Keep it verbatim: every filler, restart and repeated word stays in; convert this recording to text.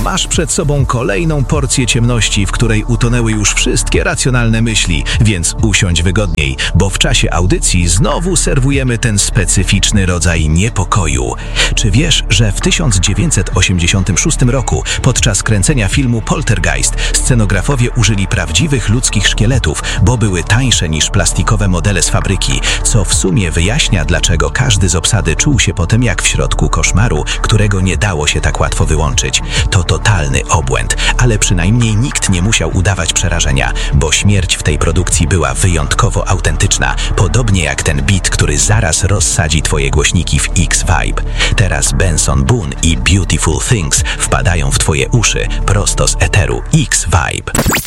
Masz przed sobą kolejną porcję ciemności, w której utonęły już wszystkie racjonalne myśli, więc usiądź wygodniej, bo w czasie audycji znowu serwujemy ten specyficzny rodzaj niepokoju. Czy wiesz, że w tysiąc dziewięćset osiemdziesiątym szóstym roku podczas kręcenia filmu Poltergeist scenografowie użyli prawdziwych ludzkich szkieletów, bo były tańsze niż plastikowe modele z fabryki, co w sumie wyjaśnia, dlaczego każdy z obsady czuł się potem jak w środku koszmaru, którego nie dało się tak łatwo wyłączyć. To totalny obłęd, ale przynajmniej nikt nie musiał udawać przerażenia, bo śmierć w tej produkcji była wyjątkowo autentyczna, podobnie jak ten beat, który zaraz rozsadzi twoje głośniki w X-Vibe. Teraz Benson Boone i Beautiful Things wpadają w twoje uszy prosto z eteru X-Vibe.